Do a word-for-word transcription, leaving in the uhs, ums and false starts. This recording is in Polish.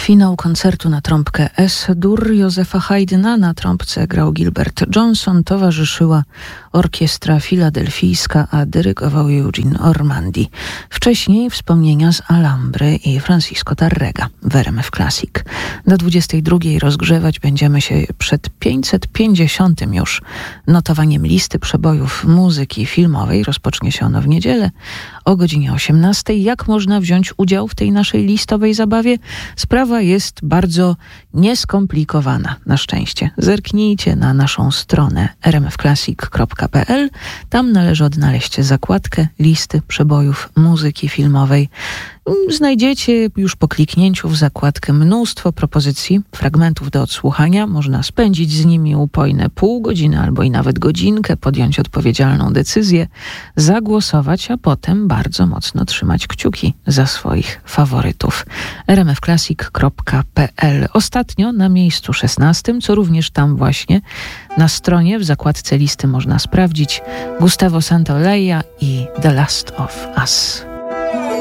Finał koncertu na trąbkę Es-dur Józefa Haydna. Na trąbce grał Gilbert Johnson, towarzyszyła orkiestra filadelfijska, a dyrygował Eugene Ormandy. Wcześniej wspomnienia z Alhambry i Francisco Tárrega w R M F Classic. Do dwudziestej drugiej rozgrzewać będziemy się przed pięćset pięćdziesiątym już notowaniem listy przebojów muzyki filmowej. Rozpocznie się ono w niedzielę o godzinie osiemnastej. Jak można wziąć udział w tej naszej listowej zabawie? Sprawa jest bardzo nieskomplikowana, na szczęście. Zerknijcie na naszą stronę r m f classic kropka p l. Tam należy odnaleźć zakładkę listy przebojów muzyki filmowej. Znajdziecie już po kliknięciu w zakładkę mnóstwo propozycji, fragmentów do odsłuchania. Można spędzić z nimi upojne pół godziny albo i nawet godzinkę, podjąć odpowiedzialną decyzję, zagłosować, a potem bardzo mocno trzymać kciuki za swoich faworytów. r m f classic kropka p l. Ostatnio na miejscu szesnastym, co również tam właśnie na stronie w zakładce listy można sprawdzić, Gustavo Santaolalla i The Last of Us.